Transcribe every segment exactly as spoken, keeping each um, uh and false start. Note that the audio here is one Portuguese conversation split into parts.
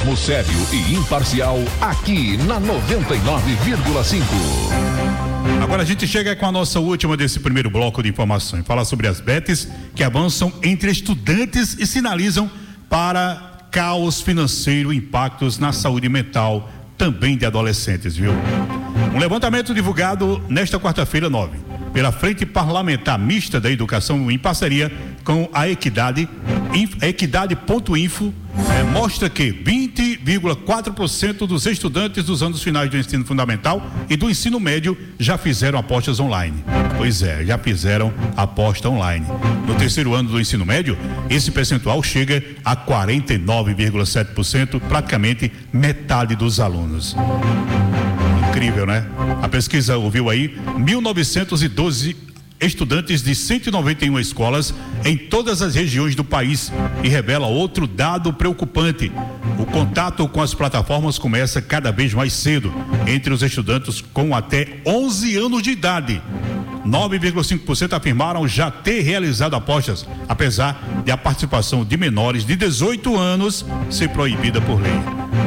Jornalismo sério e imparcial aqui na noventa e nove vírgula cinco. Agora a gente chega com a nossa última desse primeiro bloco de informações. Fala sobre as betes que avançam entre estudantes e sinalizam para caos financeiro e impactos na saúde mental também de adolescentes, viu? Um levantamento divulgado nesta quarta-feira, nove, pela Frente Parlamentar Mista da Educação em parceria com a Equidade, a Equidade.info, é, mostra que vinte vírgula quatro por cento dos estudantes dos anos finais do ensino fundamental e do ensino médio já fizeram apostas online. Pois é, já fizeram aposta online. No terceiro ano do ensino médio, esse percentual chega a quarenta e nove vírgula sete por cento, praticamente metade dos alunos. Incrível, né? A pesquisa ouviu aí mil novecentos e doze estudantes de cento e noventa e uma escolas em todas as regiões do país e revela outro dado preocupante. O contato com as plataformas começa cada vez mais cedo entre os estudantes com até onze anos de idade. nove vírgula cinco por cento afirmaram já ter realizado apostas, apesar de a participação de menores de dezoito anos ser proibida por lei.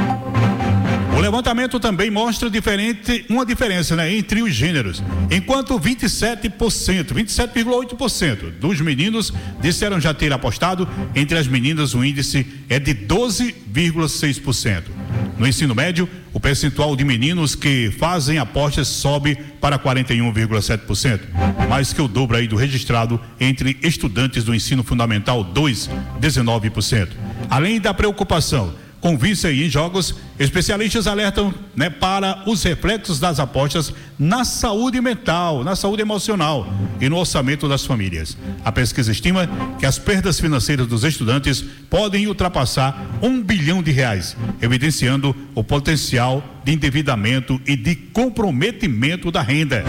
O levantamento também mostra diferente, uma diferença, né, entre os gêneros. Enquanto vinte e sete por cento, vinte e sete vírgula oito por cento dos meninos disseram já ter apostado, entre as meninas o índice é de doze vírgula seis por cento. No ensino médio, o percentual de meninos que fazem apostas sobe para quarenta e um vírgula sete por cento, mais que o dobro aí do registrado entre estudantes do ensino fundamental dois, dezenove por cento. Além da preocupação com vício em jogos, especialistas alertam, né, para os reflexos das apostas na saúde mental, na saúde emocional e no orçamento das famílias. A pesquisa estima que as perdas financeiras dos estudantes podem ultrapassar um bilhão de reais, evidenciando o potencial de endividamento e de comprometimento da renda.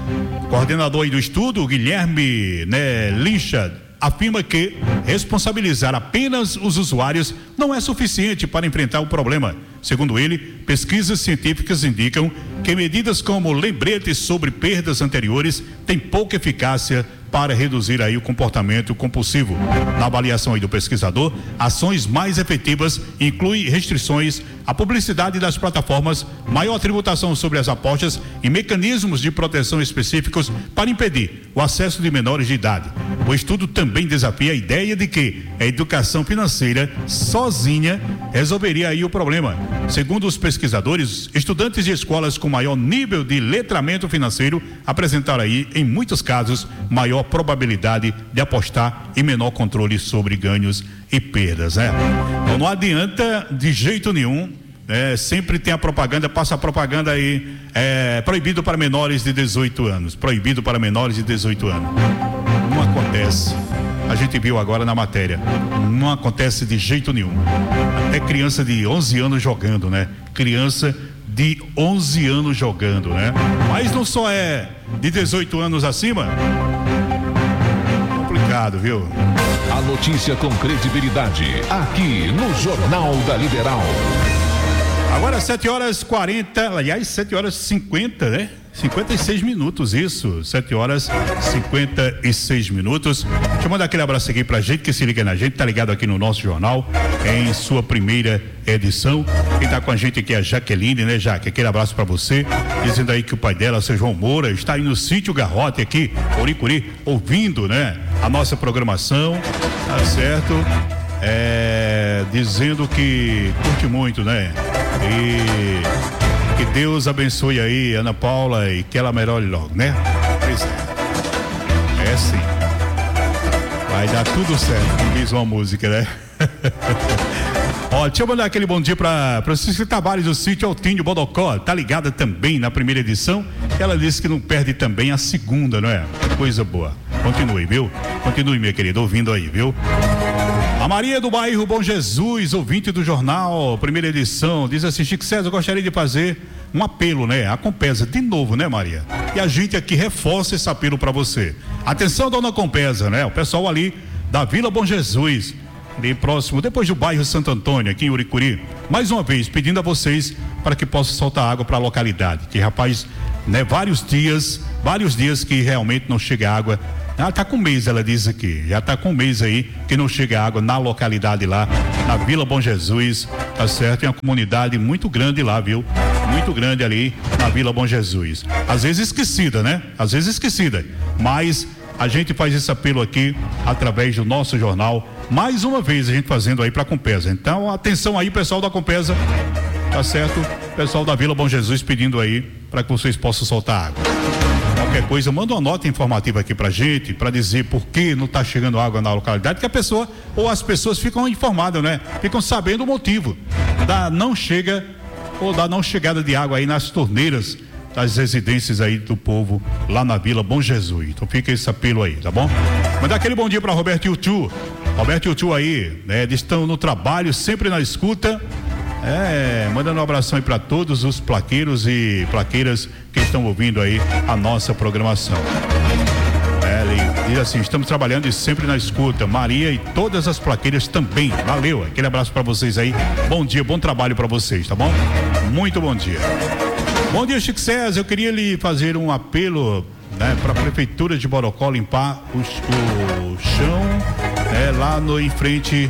O coordenador aí do estudo, Guilherme, né, Licha, afirma que responsabilizar apenas os usuários não é suficiente para enfrentar o problema. Segundo ele, pesquisas científicas indicam que medidas como lembretes sobre perdas anteriores têm pouca eficácia para reduzir aí o comportamento compulsivo. Na avaliação aí do pesquisador, ações mais efetivas incluem restrições à publicidade das plataformas, maior tributação sobre as apostas e mecanismos de proteção específicos para impedir o acesso de menores de idade. O estudo também desafia a ideia de que a educação financeira sozinha resolveria aí o problema. Segundo os pesquisadores, estudantes de escolas com maior nível de letramento financeiro apresentaram aí, em muitos casos, maior probabilidade de apostar e menor controle sobre ganhos e perdas, né? Então não adianta de jeito nenhum, é, sempre tem a propaganda, passa a propaganda aí, é, proibido para menores de dezoito anos, proibido para menores de dezoito anos. Não acontece. A gente viu agora na matéria, não acontece de jeito nenhum. Até criança de onze anos jogando, né? Criança de onze anos jogando, né? Mas não só é de dezoito anos acima. Complicado, viu? A notícia com credibilidade, aqui no Jornal da Liberal. Agora sete horas e quarenta, aliás, sete horas e cinquenta, né? cinquenta e seis minutos, isso, sete horas e cinquenta e seis minutos. Deixa eu mandar aquele abraço aqui pra gente que se liga na gente, tá ligado aqui no nosso jornal, em sua primeira edição. Quem tá com a gente aqui é a Jaqueline, né, Jaque? Aquele abraço pra você, dizendo aí que o pai dela, seu João Moura, está aí no sítio Garrote aqui, Oricuri, ouvindo, né, a nossa programação, tá certo? É, dizendo que curte muito, né? E que Deus abençoe aí, Ana Paula, e que ela melhore logo, né? Pois é. É sim. Vai dar tudo certo, como diz uma música, né? Ó, deixa eu mandar aquele bom dia pra Francisca Tavares do sítio Altinho Bodocó, tá ligada também na primeira edição. Ela disse que não perde também a segunda, não é? Coisa boa. Continue, viu? Continue, minha querida, ouvindo aí, viu? A Maria do Bairro Bom Jesus, ouvinte do jornal, primeira edição, diz assim: Chico César, eu gostaria de fazer um apelo, né? A Compesa, de novo, né, Maria? E a gente aqui reforça esse apelo para você. Atenção, dona Compesa, né? O pessoal ali da Vila Bom Jesus, ali próximo, depois do bairro Santo Antônio, aqui em Uricuri, mais uma vez pedindo a vocês para que possam soltar água para a localidade, que rapaz, né, vários dias, vários dias que realmente não chega água. Ela tá com um mês, ela diz aqui, já tá com um mês aí que não chega água na localidade lá, na Vila Bom Jesus, tá certo? Tem uma comunidade muito grande lá, viu? Muito grande ali na Vila Bom Jesus. Às vezes esquecida, né? Às vezes esquecida, mas a gente faz esse apelo aqui através do nosso jornal, mais uma vez a gente fazendo aí para a Compesa. Então, atenção aí, pessoal da Compesa, tá certo? Pessoal da Vila Bom Jesus pedindo aí para que vocês possam soltar água. Qualquer coisa, manda uma nota informativa aqui pra gente, para dizer por que não tá chegando água na localidade, que a pessoa, ou as pessoas ficam informadas, né? Ficam sabendo o motivo da não chega, ou da não chegada de água aí nas torneiras das residências aí do povo lá na Vila Bom Jesus. Então fica esse apelo aí, tá bom? Mandar aquele bom dia para Roberto e o Tio. Roberto e o Tio aí, né? Eles estão no trabalho, sempre na escuta. É, mandando um abração aí para todos os plaqueiros e plaqueiras que estão ouvindo aí a nossa programação. É, ele diz assim: estamos trabalhando e sempre na escuta. Maria e todas as plaqueiras também. Valeu, aquele abraço para vocês aí. Bom dia, bom trabalho para vocês, tá bom? Muito bom dia. Bom dia, Chico César. Eu queria lhe fazer um apelo, né, para a prefeitura de Borocó limpar o, o chão, né, lá no em frente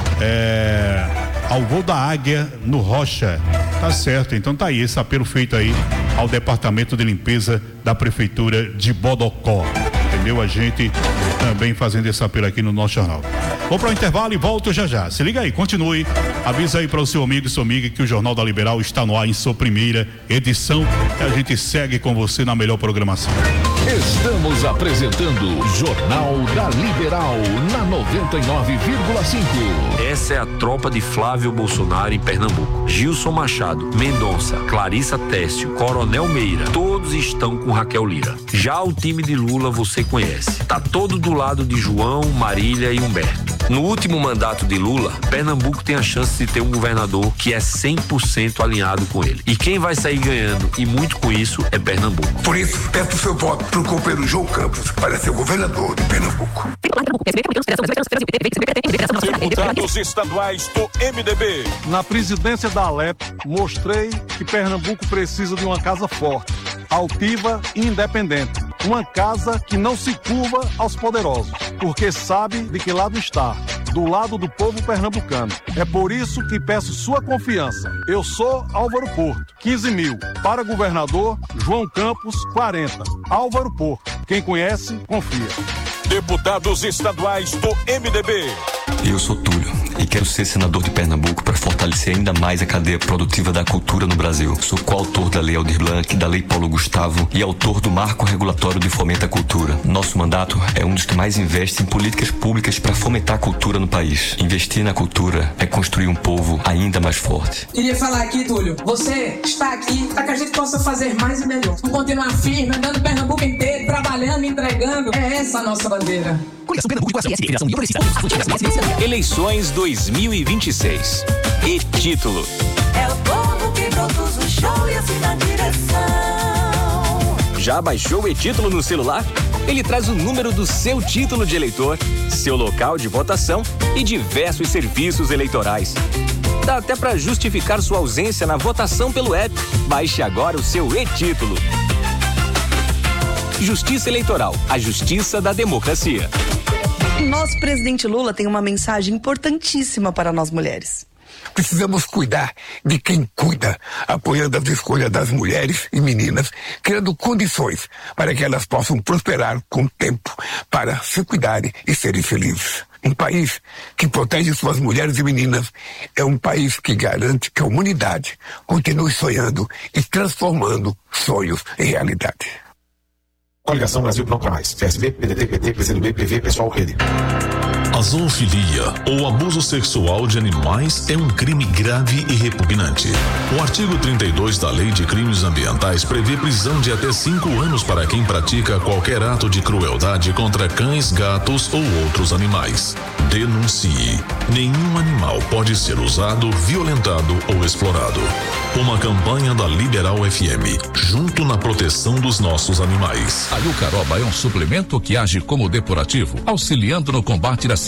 é, ao Voo da Águia, no Rocha. Tá certo, então tá aí esse apelo feito aí ao departamento de limpeza da prefeitura de Bodocó. Entendeu? A gente também fazendo esse apelo aqui no nosso jornal. Vou para o intervalo e volto já já. Se liga aí, continue. Avisa aí para o seu amigo e sua amiga que o Jornal da Liberal está no ar em sua primeira edição. E a gente segue com você na melhor programação. Estamos apresentando Jornal da Liberal na noventa e nove vírgula cinco. Essa é a tropa de Flávio Bolsonaro em Pernambuco. Gilson Machado, Mendonça, Clarissa Técio, Coronel Meira, todos estão com Raquel Lira. Já o time de Lula você conhece. Tá todo do lado de João, Marília e Humberto. No último mandato de Lula, Pernambuco tem a chance de ter um governador que é cem por cento alinhado com ele. E quem vai sair ganhando, e muito com isso, é Pernambuco. Por isso, peço seu voto pro companheiro João Campos para ser governador de Pernambuco. Deputados estaduais do M D B. Na presidência da Alep, mostrei que Pernambuco precisa de uma casa forte, altiva e independente. Uma casa que não se curva aos poderosos, porque sabe de que lado está, do lado do povo pernambucano. É por isso que peço sua confiança. Eu sou Álvaro Porto, quinze mil. Para governador, João Campos, quarenta. Álvaro Porto, quem conhece, confia. Deputados estaduais do M D B. Eu sou Túlio e quero ser senador de Pernambuco para fortalecer ainda mais a cadeia produtiva da cultura no Brasil. Sou coautor da Lei Aldir Blanc, da Lei Paulo Gustavo e autor do Marco Regulatório de Fomento à Cultura. Nosso mandato é um dos que mais investe em políticas públicas para fomentar a cultura no país. Investir na cultura é construir um povo ainda mais forte. Queria falar aqui, Túlio, você está aqui para que a gente possa fazer mais e melhor. Vamos continuar firme, andando Pernambuco inteiro, trabalhando, entregando. É essa a nossa bandeira. Eleições dois mil e vinte e seis. E título: é o povo que produz o show e assim na direção. Já baixou o e-título no celular? Ele traz o número do seu título de eleitor, seu local de votação e diversos serviços eleitorais. Dá até para justificar sua ausência na votação pelo app. Baixe agora o seu e-título. Justiça Eleitoral, a justiça da democracia. Nosso presidente Lula tem uma mensagem importantíssima para nós mulheres. Precisamos cuidar de quem cuida, apoiando as escolhas das mulheres e meninas, criando condições para que elas possam prosperar com o tempo, para se cuidarem e serem felizes. Um país que protege suas mulheres e meninas é um país que garante que a humanidade continue sonhando e transformando sonhos em realidade. Coligação Brasil Não Pra Mais. P S B, P D T, P T, P C do B, P V, Pessoal, Rede. A zoofilia ou abuso sexual de animais é um crime grave e repugnante. O artigo trinta e dois da Lei de Crimes Ambientais prevê prisão de até cinco anos para quem pratica qualquer ato de crueldade contra cães, gatos ou outros animais. Denuncie. Nenhum animal pode ser usado, violentado ou explorado. Uma campanha da Liberal F M, junto na proteção dos nossos animais. A Yucaroba é um suplemento que age como depurativo, auxiliando no combate da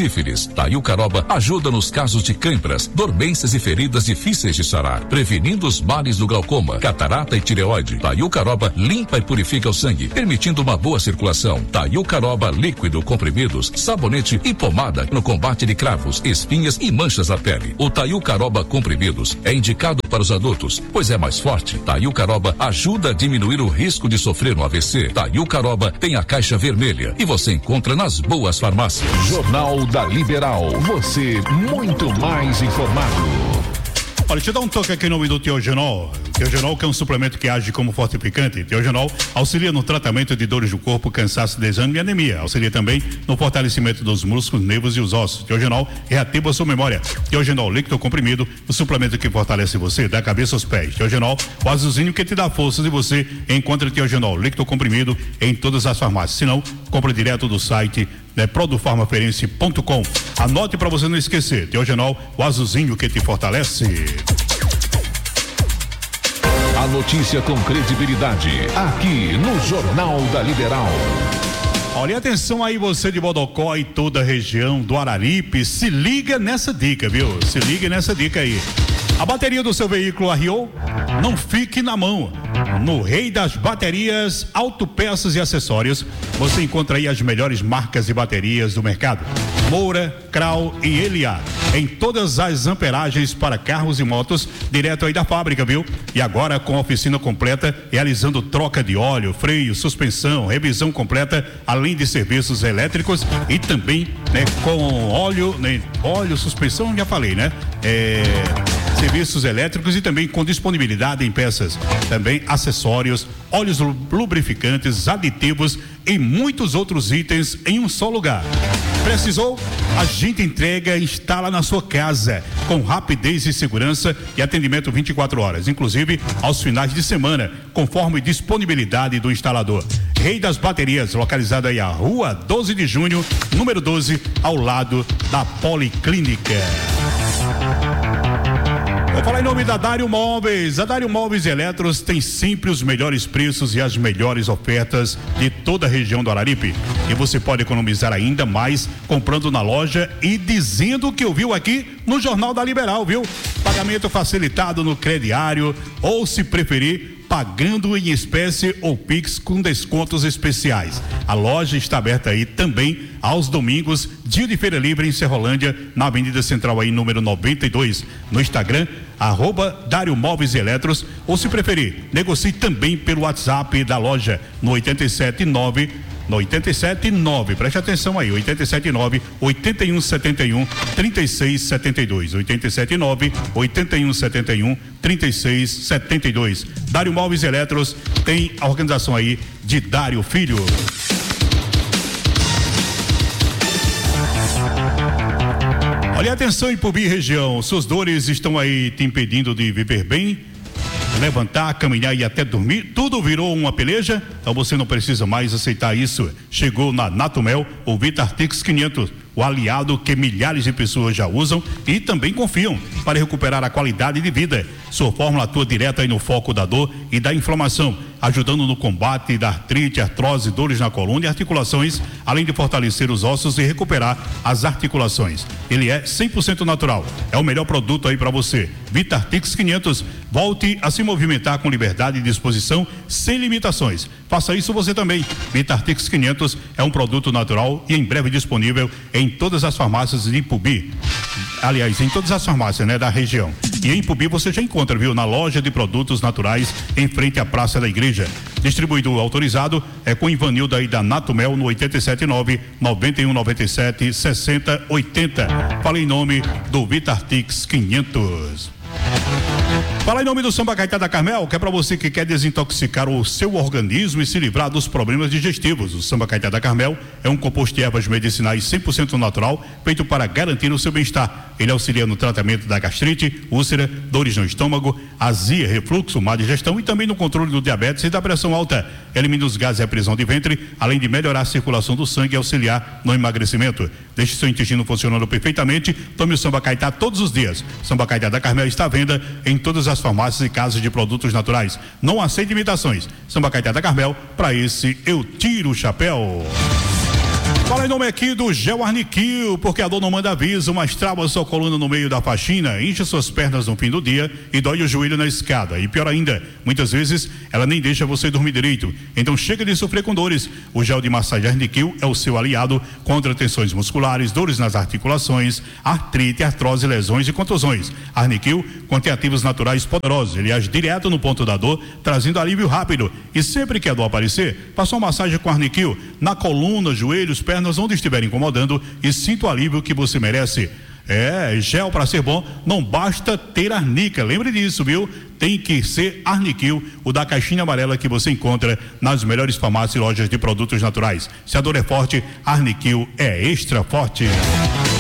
sífilis. Tayu Caroba ajuda nos casos de câimbras, dormências e feridas difíceis de sarar, prevenindo os males do glaucoma, catarata e tireoide. Tayu Caroba limpa e purifica o sangue, permitindo uma boa circulação. Tayu Caroba líquido, comprimidos, sabonete e pomada no combate de cravos, espinhas e manchas na pele. O Tayu Caroba comprimidos é indicado para os adultos, pois é mais forte. Tayu Caroba ajuda a diminuir o risco de sofrer um A V C. Tayu Caroba tem a caixa vermelha e você encontra nas boas farmácias. Jornal da Liberal. Você muito mais informado. Olha, deixa eu dar um toque aqui no nome do Teogenol. Teogenol, que é um suplemento que age como fortificante. Teogenol auxilia no tratamento de dores do corpo, cansaço, desânimo e anemia. Auxilia também no fortalecimento dos músculos, nervos e os ossos. Teogenol reativa a sua memória. Teogenol líquido comprimido, o suplemento que fortalece você da cabeça aos pés. Teogenol, o azulzinho que te dá forças, e você encontra Teogenol líquido comprimido em todas as farmácias. Se não, compra direto do site né, produfarmaferense ponto com. Anote para você não esquecer. Teogenol, o azulzinho que te fortalece. A notícia com credibilidade, aqui no Jornal da Liberal. Olha, atenção aí você de Bodocó e toda a região do Araripe, se liga nessa dica, viu? Se liga nessa dica aí. A bateria do seu veículo arriou? Não fique na mão. No Rei das Baterias, Autopeças e Acessórios, você encontra aí as melhores marcas de baterias do mercado. Moura, Krau e Elia, em todas as amperagens para carros e motos, direto aí da fábrica, viu? E agora com a oficina completa, realizando troca de óleo, freio, suspensão, revisão completa, além de serviços elétricos e também, né, com óleo, né, óleo, suspensão, já falei, né? É... serviços elétricos e também com disponibilidade em peças, também acessórios, óleos lubrificantes, aditivos e muitos outros itens em um só lugar. Precisou? A gente entrega e instala na sua casa com rapidez e segurança e atendimento vinte e quatro horas, inclusive aos finais de semana, conforme disponibilidade do instalador. Rei das Baterias, localizado aí a Rua doze de junho, número doze, ao lado da Policlínica. Vou falar em nome da Dário Móveis. A Dário Móveis e Eletros tem sempre os melhores preços e as melhores ofertas de toda a região do Araripe. E você pode economizar ainda mais comprando na loja e dizendo o que ouviu aqui no Jornal da Liberal, viu? Pagamento facilitado no crediário ou, se preferir, pagando em espécie ou Pix com descontos especiais. A loja está aberta aí também aos domingos, dia de feira livre em Serrolândia, na Avenida Central aí, número noventa e dois. No Instagram, arroba Dário Móveis e Eletros, ou, se preferir, negocie também pelo WhatsApp da loja no oito sete nove no oito sete nove, preste atenção aí, oito sete nove, oito um sete um, três seis sete dois, oito sete nove, oito um sete um, três seis sete dois. Dário Móveis e Eletros tem a organização aí de Dário Filho. Olha, atenção, Ipubi região, suas dores estão aí te impedindo de viver bem, levantar, caminhar e até dormir, tudo virou uma peleja? Então você não precisa mais aceitar isso. Chegou na Natumel o Vitartix quinhentos, o aliado que milhares de pessoas já usam e também confiam para recuperar a qualidade de vida. Sua fórmula atua direto aí no foco da dor e da inflamação, ajudando no combate da artrite, artrose, dores na coluna e articulações, além de fortalecer os ossos e recuperar as articulações. Ele é cem por cento natural, é o melhor produto aí para você. Vitartix quinhentos, volte a se movimentar com liberdade e disposição, sem limitações. Faça isso você também. Vitartix quinhentos é um produto natural e em breve disponível em todas as farmácias de Ipubi. Aliás, em todas as farmácias, né, da região. E em Ipubi você já encontra, viu, na loja de produtos naturais, em frente à Praça da Igreja. Distribuidor autorizado é com Ivanildo aí da Natumel no oito sete nove, nove um nove sete, seis zero oito zero. Fala em nome do Vitartix quinhentos. Fala em nome do Samba Caetá da Carmel, que é para você que quer desintoxicar o seu organismo e se livrar dos problemas digestivos. O Samba Caetá da Carmel é um composto de ervas medicinais cem por cento natural, feito para garantir o seu bem-estar. Ele auxilia no tratamento da gastrite, úlcera, dores no estômago, azia, refluxo, má digestão e também no controle do diabetes e da pressão alta. Elimina os gases e a prisão de ventre, além de melhorar a circulação do sangue e auxiliar no emagrecimento. Deixe seu intestino funcionando perfeitamente. Tome o Samba Caetá todos os dias. Samba Caetá da Carmel está à venda em todas as farmácias e casas de produtos naturais. Não aceite imitações. Samba Caetá da Carmel, para esse eu tiro o chapéu. Fala em nome aqui do Gel Arniquil, porque a dor não manda aviso, mas trava sua coluna no meio da faxina, enche suas pernas no fim do dia e dói o joelho na escada. E pior ainda, muitas vezes ela nem deixa você dormir direito. Então chega de sofrer com dores. O gel de massagem Arniquil é o seu aliado contra tensões musculares, dores nas articulações, artrite, artrose, lesões e contusões. Arniquil contém ativos naturais poderosos. Ele age direto no ponto da dor, trazendo alívio rápido. E sempre que a dor aparecer, faça uma massagem com Arniquil na coluna, joelhos, pernas, onde estiver incomodando e sinta o alívio que você merece. É, gel para ser bom, não basta ter arnica, lembre disso, viu? Tem que ser Arniquil, o da caixinha amarela que você encontra nas melhores farmácias e lojas de produtos naturais. Se a dor é forte, Arniquil é extra forte.